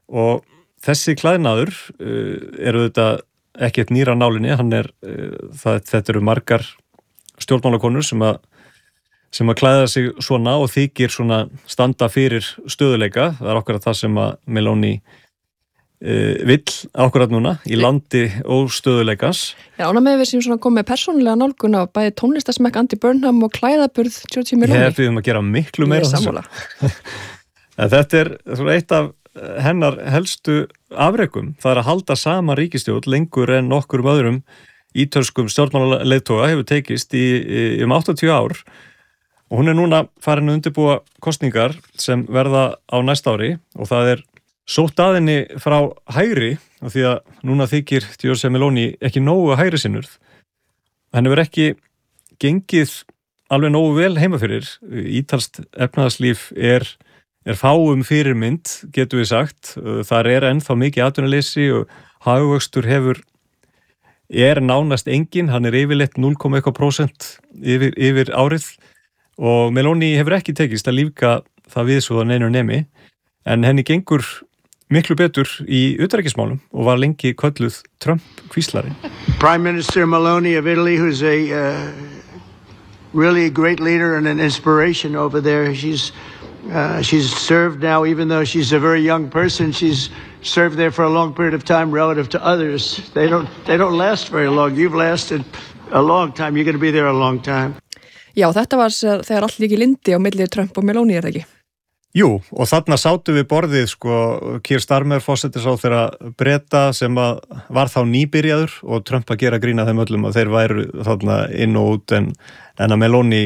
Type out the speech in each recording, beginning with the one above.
og þessi klæðnaður eru þetta ekkert nýra nálinni, þetta eru margar stjórnmálakonur sem að klæða sig svona og þykir svona standa fyrir stöðuleika. Það akkurat það sem að Meloni vill akkurat núna í landi óstöðuleikans. Já, ána með við sem svona komið persónulega nálgun á bæði tónlistasmekk Andy Burnham og klæðaburð Giorgia Meloni. Við höfum að gera miklu meira þessu. Þetta er svona eitt af hennar helstu afrekum. Það að halda sama ríkisstjórn lengur en nokkurum öðrum ítölskum stjórnmálaleiðtoga hefur tekist í 80 ár og hún er núna farin að undirbúa kosningar sem verða á næsta ári og það er sótt að henni frá hægri af því að núna þykir Giorgia Meloni ekki nógu hægri sinnurð. Henni verður ekki gengið alveg nógu vel heima fyrir. Ítalskt efnahagslíf er fáum fyrirmynd, getum við sagt. Þar er ennþá mikið atvinnuleysi og hagvöxtur er nánast engin, hann er yfirleitt 0,1% yfir árið og Meloni hefur ekki tekist að lífga það við svo að neinu nemi en henni gengur miklu betur í utanríkismálum og var lengi kölluð Trump-kvíslari. Prime Minister Meloni of Italy, who's a really great leader and an inspiration over there. She's served now, even though she's a very young person, she's served there for a long period of time relative to others. They don't last very long. You've lasted a long time. You're going to be there a long time. Já, þetta var þegar allt líki lindi á milli Trump og Meloni, það ekki? Jú, og þarna sátu við borðið Keir Starmer, forsætisráðherra Breta sem var þá nýbyrjaður og Trump að gera grín að þeim öllum að þeir væru þarna inn og út en að Meloni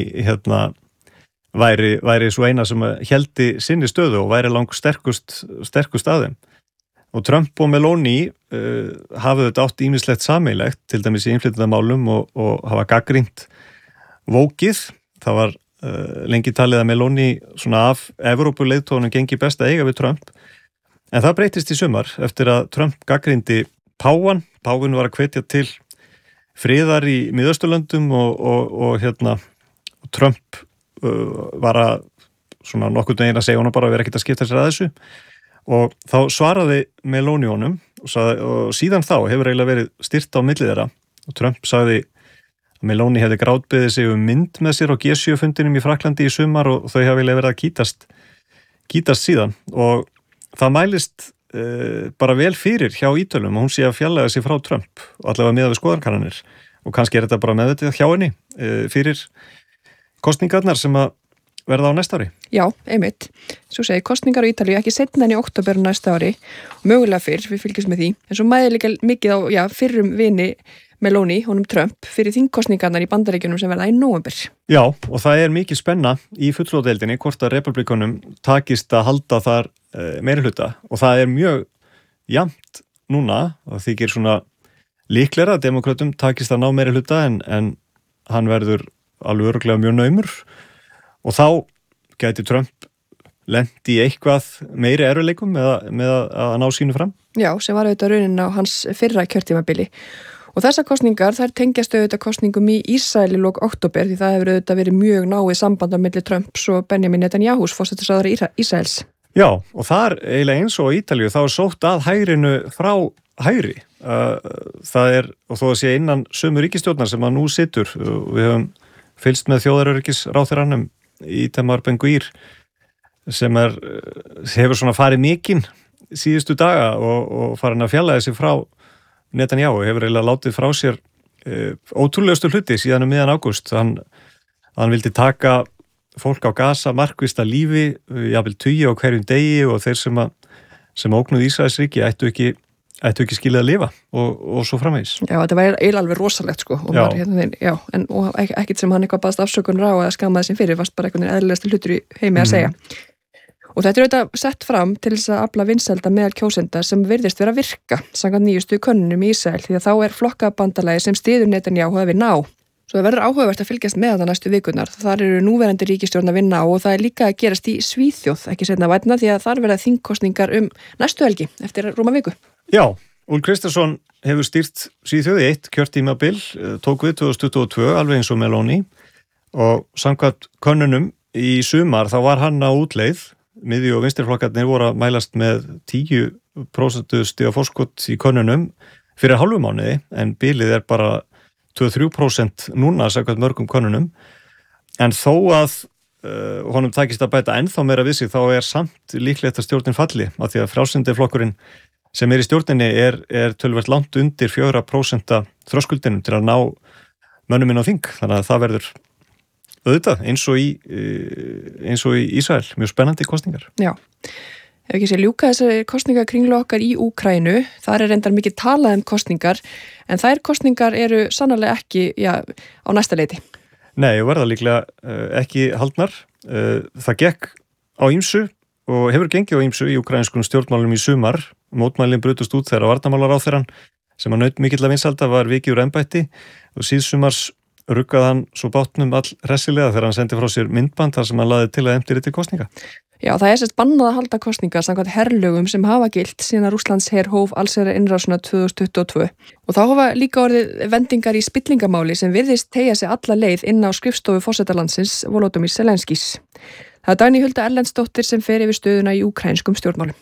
væri svo eina sem héldi sinni stöðu og væri langt sterkust að þeim. Og Trump og Meloni hafðu þetta átt ýmislegt sameiginlegt, til dæmis í innflytjendamálum og hafa gagnrýnt vókið. Það var lengi talið að Meloni svona af Evrópuleiðtogunum gengi best að eiga við Trump. En það breytist í sumar eftir að Trump gagnrýndi páfann. Páfinn var að hvetja til friðar í Miðausturlöndum og Trump var að svona nokkurn veginn að segja honum bara að vera ekkert að skipta sér að þessu. Og þá svaraði Meloni honum og síðan þá hefur eiginlega verið styrt á milli þeirra og Trump sagði Meloni hefði grátbeðið sig mynd með sér á G7-fundinum í Frakklandi í sumar og þau hafa verið að kýtast síðan og það mælist bara vel fyrir hjá Ítölum og hún sé að fjarlæga sig frá Trump og allavega miðað við skoðanakannanir og kannski þetta bara meðvitað hjá henni fyrir kosningarnar sem að verða á næsta ári. Já, einmitt. Svo segi kosningar á Ítalíu ekki seinna en í október næsta ári og mögulega fyrr, við fylgjumst með því en svo mæði líka mikið á fyrrum vini Meloni, honum Trump, fyrir þingkosningarnar í Bandaríkjunum sem verða í nóvember. Já, og það er mikið spenna í fulltrúadeildinni hvort að republikunum takist að halda þar meirihluta og það er mjög jafnt núna og þykir svona líklegra að demokratum takist að ná meirihluta en hann verður alveg örugglega mjög naumur og þá gæti Trump lent í eitthvað meiri erfiðleikum með að ná sínu fram. Já, sem var auðvitað raunin á hans fyrra kjörtímabili. Og þessar kosningar, þær tengjast auðvitað kosningum í Ísrael í lok október því það hefur auðvitað verið mjög náið samband á milli Trumps og Benjamin Netanyahus, forsætisráðherra Ísraels. Já, og þar eiginlega eins og á Ítalíu þá er sótt að hægrinu frá hægri. Það er, og þó að sé innan sömu ríkisstjórnar sem að nú situr, við höfum fylgst með þjóðaröryggisráðherranum Itamar Ben-Gvir sem hefur svona farið mikinn síðustu daga og farin að fjarlæga sig frá Netanyahu hefur eiginlega látið frá sér ótrúlegustu hluti síðan miðjan ágúst. Hann vildi taka fólk á Gaza markvisst að lífi, jafnvel tugi á hverjum degi og þeir sem ógnuðu Ísraelsríki ættu ekki skilið að lifa og svo framvegis. Já, þetta var eiginlega alveg rosalegt sko. Og ekkert sem hann eitthvað baðast afsökunar á eða skammaði sem fyrir, varst bara eitthvað eðlilegasti hlutur í heimi að segja. Og þetta er auðvitað sett fram til þess að afla vinsælda meðal kjósenda sem virðist vera að virka samkvæmt nýjustu könnunum í Ísrael því að þá er flokkabandalagi sem styður Netanyahu að vinna á. Svo það verður áhugavert að fylgjast með það næstu vikurnar. Þar eru núverandi ríkisstjórn að vinna á og það er líka að gerast í Svíþjóð, ekki seinna vænna því að þar verða þingkosningar næstu helgi eftir rúma viku. Já, Úlf Kristersson hefur stýrt Svíþjóð í 1 kjörtímabil, tók við 2022 alveg eins og Meloni og samkvæmt könnunum í sumar þá var hann á útleið. Miðju- og vinstriflokkarnir voru að mælast með 10 prósentustiga forskot í könnunum fyrir hálfu mánuði en bilið bara 2-3% núna samkvæmt mörgum könnunum en þó að honum takist að bæta ennþá meira við sig þá samt líklegt að stjórnin falli af því að frjálslyndiflokkurinn sem í stjórninni er töluvert langt undir 4% þröskuldinum til að ná mönnum inn á þing þannig að það verður auðvitað eins og í Ísrael mjög spennandi kosningar. Já, ef ekki sé ljúka þessari kosningakringlu okkar í Úkraínu, þar reyndar mikið talað kosningar en þær kosningar eru sannarlega ekki á næsta leiti. Nei, verða líklega ekki haldnar. Það gekk á ýmsu og hefur gengið á ýmsu í ukrainskum stjórnmálum í sumar. Mótmælin brutust út þegar varnarmálaráðherrann sem naut mikilla vinsælda var vikið úr embætti og síðsumars ruggaði hann svo bátnum all hressilega þegar hann sendi frá sér myndband þar sem hann laði til að efndir til kosninga. Já, það sérst bannað að halda kosningar samkvæmt herlögum sem hafa gilt síðan Rússlands her hóf allsherjar innrásina 2022. Og þá hafa líka orðið vendingar í spillingamáli sem virðist teygja sig alla leið inn á skrifstofu forsetalandsins Volodymyr Zelenskís. Það Dagný Hulda Erlendsdóttir sem fer yfir stöðuna í úkraínskum stjórnmálum.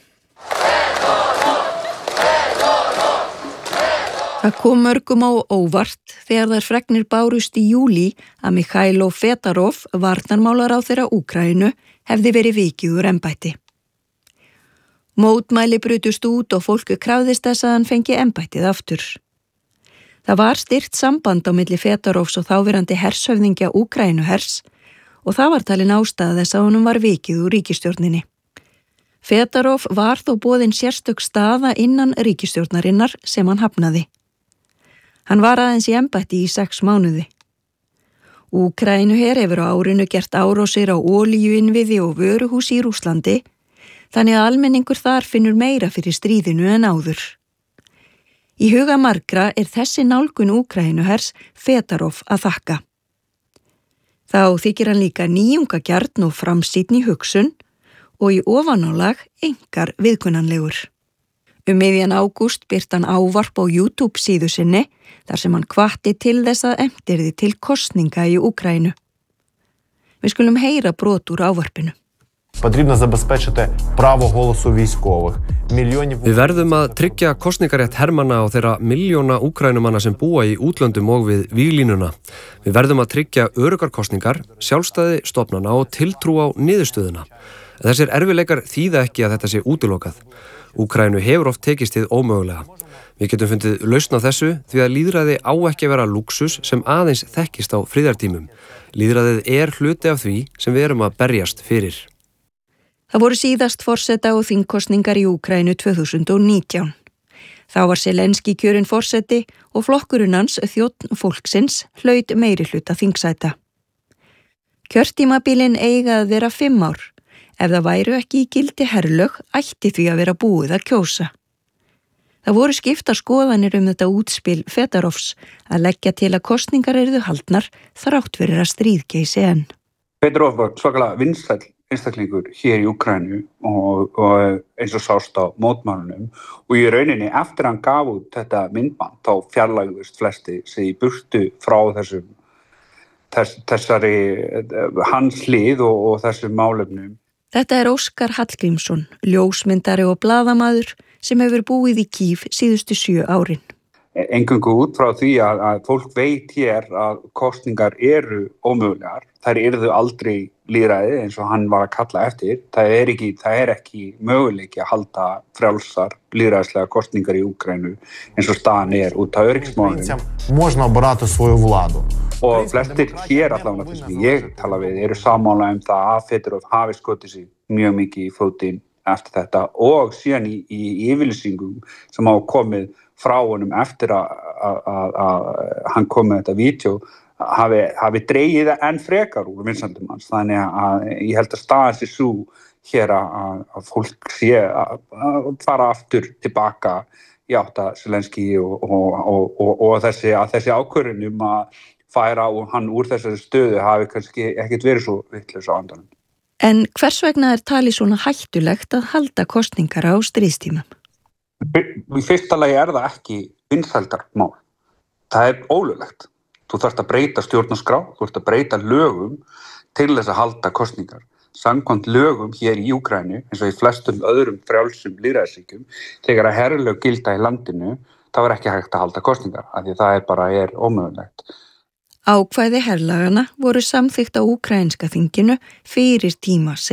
Það kom mörgum á óvart þegar þær fregnir bárust í júlí að Mikhailo Fedorov, varnarmálaráðherra Úkraínu, hefði verið vikið úr embætti. Mótmæli brutust út og fólk krafðist þess að hann fengi embættið aftur. Það var stirt samband á milli Fedorovs og þáverandi hershöfðingja Úkraínuhers og það var talin ástæða þess að honum var vikið úr ríkisstjórninni. Fedorov var þó boðin sérstök staða innan ríkisstjórnarinnar sem hann hafnaði. Hann var aðeins í embætti í 6 mánuði. Úkraínuher hefur á árinu gert árásir á olíuinnviði og vöruhús í Rússlandi, þannig að almenningur þar finnur meira fyrir stríðinu en áður. Í huga margra þessi nálgun Úkraínuhers Fedorov að þakka. Þá þykir hann líka nýjungagjarn og framsýnn í hugsun og í ofanálag einkar viðkunnanlegur. Miðjan ágúst birt hann ávarp á YouTube síðu sinni þar sem hann hvatti til þess að efndirði til kosninga í Úkraínu. Við skulum heyra brot úr ávarpinu. Við verðum að tryggja kosningarétt hermanna og þeirra milljóna úkrænumanna sem búa í útlöndum og við víglínuna. Við verðum að tryggja öruggar kosningar, sjálfstæði stofnana og tiltrú á niðurstöðuna. En þessir erfiðleikar þýða ekki að þetta sé útilokað. Úkraínu hefur oft tekist hið ómögulega. Við getum fundið lausn á þessu því að lýðræði á ekki að vera lúxus sem aðeins þekkist á friðartímum. Lýðræðið hluti af því sem við erum að berjast fyrir. Það voru síðast forseta og þingkosningar í Úkraínu 2019. Þá var Zelenskí kjörinn forseti og flokkurinn hans þjónn fólksins hlaut meirihluta þingsæta. Kjörtímabilin eiga að vera 5 ár. Ef það væru ekki í gildi herlög, ætti því að vera búið að kjósa. Það voru skiptar skoðanir þetta útspil Fedorovs að leggja til að kosningar yrðu haldnar þrátt fyrir að stríð geysi enn. Fedorov var svakalega vinsæll einstaklingur hér í Úkraínu og eins og sást á mótmælunum og í rauninni eftir hann gaf út þetta myndband þá fjarlægðust flesti sig í burtu frá þessari hans hlið og þessum málefnum. Þetta Óskar Hallgrímsson, ljósmyndari og blaðamaður sem hefur búið í Kív síðustu 7 árin. Eingöngu út frá því að fólk veit hér að kosningar eru ómögulegar. Þær yrðu aldrei lýðræði eins og hann var að kalla eftir. Það er ekki möguleiki að halda frjálsar lýðræðislega kosningar í Úkraínu eins og staðan út af öryggismálum. Og flestir hér allavega sem ég tala við eru sammála það að Fedorov hafi skotið sig mjög mikið í fótinn eftir þetta og síðan í yfirlýsingum sem hafa komið frá honum eftir að hann kom með þetta vídeó hafi dregið enn frekar úr vinsældum hans. Þannig að ég held að staðan sé sú hér að fólk sé að fara aftur tilbaka í átt að Zelenskí og þessi ákvörðun að færa hann úr þessari stöðu hafi kannski ekkert verið svo vitlaus á andanum. En hvers vegna talið svona hættulegt að halda kosningar á stríðstímum? Í fyrsta lagi það ekki vinsældarmál. Það ólöglegt. Þú þarft að breyta stjórnarskrá, þú þarft að breyta lögum til þess að halda kosningar. samkvæmt lögum hér í Úkraínu, eins og í flestum öðrum frjálsum lýðræðisríkjum, þegar að herlög gilda í landinu, þá ekki hægt að halda kosningar, af því það er ómögulegt. Ákvæði herlagana voru samþykkt á úkraínska þinginu fyrir tíma